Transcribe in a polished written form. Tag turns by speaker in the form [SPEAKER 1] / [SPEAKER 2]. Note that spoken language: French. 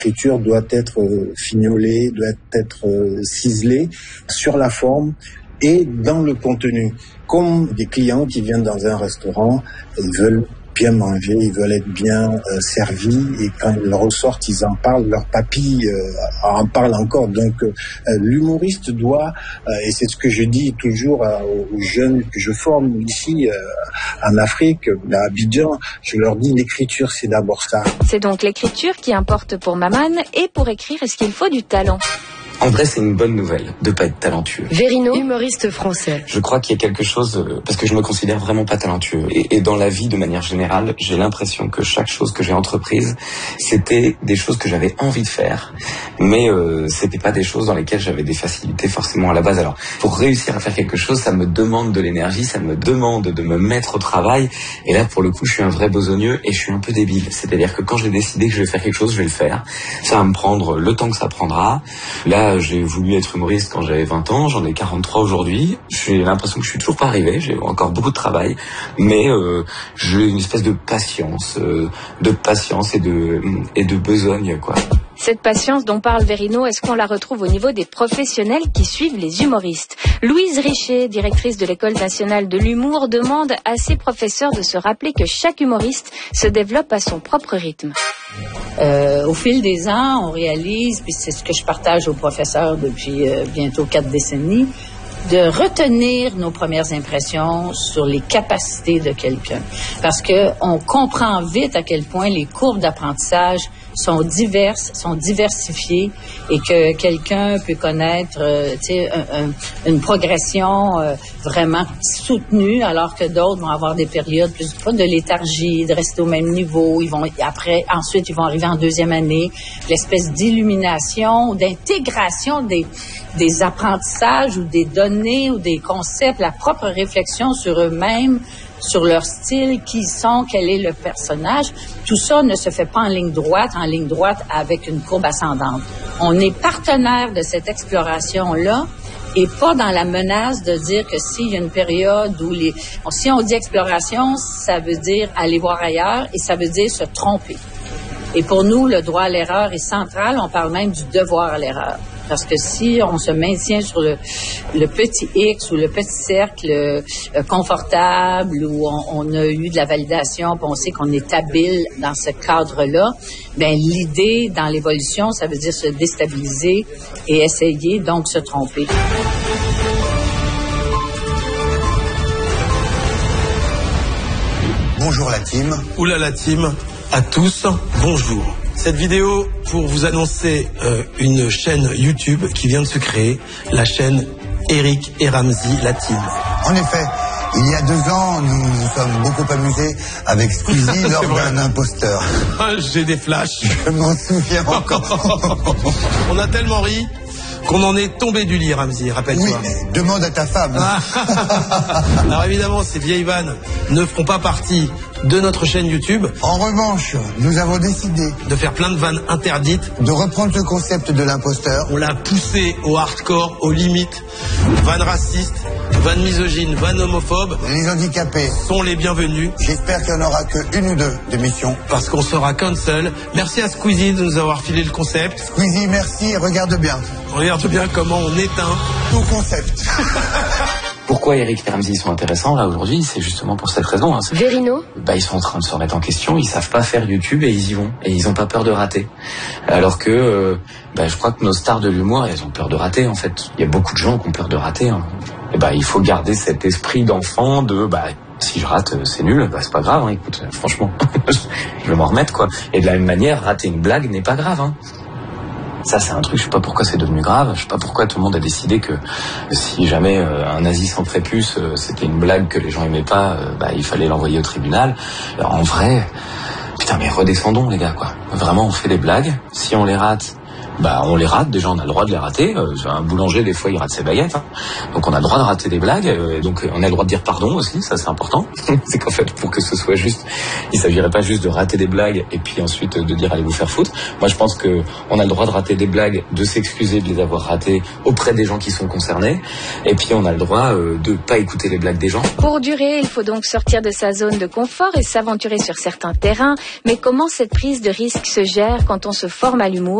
[SPEAKER 1] L'écriture doit être fignolée, doit être ciselée sur la forme et dans le contenu. Comme des clients qui viennent dans un restaurant, ils veulent bien manger, ils veulent être bien servis, et quand ils ressortent, ils en parlent, leurs papilles en parlent encore. Donc l'humoriste doit, et c'est ce que je dis toujours aux jeunes que je forme ici en Afrique, à Abidjan, je leur dis l'écriture c'est d'abord ça.
[SPEAKER 2] C'est donc l'écriture qui importe pour Maman, et pour écrire, est-ce qu'il faut du talent ?
[SPEAKER 3] En vrai, c'est une bonne nouvelle de pas être talentueux.
[SPEAKER 4] Verino, humoriste français.
[SPEAKER 3] Je crois qu'il y a quelque chose, parce que je me considère vraiment pas talentueux. Et dans la vie, de manière générale, j'ai l'impression que chaque chose que j'ai entreprise, c'était des choses que j'avais envie de faire. Mais c'était pas des choses dans lesquelles j'avais des facilités forcément à la base. Alors, pour réussir à faire quelque chose, ça me demande de l'énergie, ça me demande de me mettre au travail. Et là, pour le coup, je suis un vrai besogneux et je suis un peu débile. C'est-à-dire que quand j'ai décidé que je vais faire quelque chose, je vais le faire. Ça va me prendre le temps que ça prendra. Là, j'ai voulu être humoriste quand j'avais 20 ans, j'en ai 43 aujourd'hui. J'ai l'impression que je suis toujours pas arrivé, j'ai encore beaucoup de travail, mais j'ai une espèce de patience et de besogne, quoi.
[SPEAKER 2] Cette patience dont parle Verino, est-ce qu'on la retrouve au niveau des professionnels qui suivent les humoristes ? Louise Richer, directrice de l'École nationale de l'humour, demande à ses professeurs de se rappeler que chaque humoriste se développe à son propre rythme.
[SPEAKER 5] Au fil des ans, on réalise, puis c'est ce que je partage aux professeurs depuis bientôt 4 décennies, de retenir nos premières impressions sur les capacités de quelqu'un. Parce que on comprend vite à quel point les courbes d'apprentissage sont diverses, sont diversifiées, et que quelqu'un peut connaître une progression vraiment soutenue, alors que d'autres vont avoir des périodes plus de léthargie, de rester au même niveau. Ensuite, ils vont arriver en deuxième année. L'espèce d'illumination, d'intégration des apprentissages ou des données ou des concepts, la propre réflexion sur eux-mêmes, sur leur style, qui ils sont, quel est le personnage. Tout ça ne se fait pas en ligne droite avec une courbe ascendante. On est partenaire de cette exploration-là et pas dans la menace de dire que s'il y a une période où si on dit exploration, ça veut dire aller voir ailleurs et ça veut dire se tromper. Et pour nous, le droit à l'erreur est central. On parle même du devoir à l'erreur. Parce que si on se maintient sur le petit X ou le petit cercle confortable où on a eu de la validation, puis on sait qu'on est habile dans ce cadre-là, ben l'idée dans l'évolution, ça veut dire se déstabiliser et essayer donc se tromper.
[SPEAKER 6] Bonjour la team.
[SPEAKER 7] Oula la team, à tous, bonjour. Cette vidéo pour vous annoncer une chaîne YouTube qui vient de se créer, la chaîne Eric et Ramzy, la team.
[SPEAKER 6] En effet, il y a 2 ans, nous nous sommes beaucoup amusés avec Squeezie lors d'un imposteur.
[SPEAKER 7] J'ai des flashs.
[SPEAKER 6] Je m'en souviens encore.
[SPEAKER 7] On a tellement ri qu'on en est tombé du lit, Ramzy, rappelle-toi.
[SPEAKER 6] Oui, mais demande à ta femme.
[SPEAKER 7] Alors évidemment, ces vieilles vannes ne feront pas partie de notre chaîne YouTube.
[SPEAKER 6] En revanche, nous avons décidé
[SPEAKER 7] de faire plein de vannes interdites,
[SPEAKER 6] de reprendre le concept de l'imposteur.
[SPEAKER 7] On l'a poussé au hardcore, aux limites. Vannes racistes, vannes misogynes, vannes homophobes.
[SPEAKER 6] Les handicapés
[SPEAKER 7] sont les bienvenus.
[SPEAKER 6] J'espère qu'il n'y en aura que 1 ou 2 d'émissions.
[SPEAKER 7] Parce qu'on sera cancel. Merci à Squeezie de nous avoir filé le concept.
[SPEAKER 6] Squeezie, merci et regarde bien.
[SPEAKER 7] Regarde bien comment on éteint
[SPEAKER 6] tout concept.
[SPEAKER 3] Pourquoi Eric et Ramzy sont intéressants là aujourd'hui, c'est justement pour cette raison.
[SPEAKER 4] Verino,
[SPEAKER 3] ils sont en train de se remettre en question, ils savent pas faire YouTube et ils y vont. Et ils ont pas peur de rater. Alors que je crois que nos stars de l'humour, elles ont peur de rater en fait. Il y a beaucoup de gens qui ont peur de rater. Hein. Et il faut garder cet esprit d'enfant de si je rate, c'est nul, c'est pas grave, hein, écoute, franchement, je vais m'en remettre quoi. Et de la même manière, rater une blague n'est pas grave. Hein. Ça, c'est un truc, je sais pas pourquoi c'est devenu grave, je sais pas pourquoi tout le monde a décidé que si jamais un nazi sans prépuce, c'était une blague que les gens aimaient pas, il fallait l'envoyer au tribunal. Alors, en vrai, putain, mais redescendons les gars, quoi. Vraiment, on fait des blagues, si on les rate, on les rate. Déjà, on a le droit de les rater. Un boulanger, des fois, il rate ses baguettes. Hein. Donc, on a le droit de rater des blagues. Donc, on a le droit de dire pardon aussi. Ça, c'est important. C'est qu'en fait, pour que ce soit juste, il s'agirait pas juste de rater des blagues et puis ensuite de dire allez vous faire foutre. Moi, je pense que on a le droit de rater des blagues, de s'excuser de les avoir ratées auprès des gens qui sont concernés. Et puis, on a le droit de pas écouter les blagues des gens.
[SPEAKER 2] Pour durer, il faut donc sortir de sa zone de confort et s'aventurer sur certains terrains. Mais comment cette prise de risque se gère quand on se forme à l'humour ?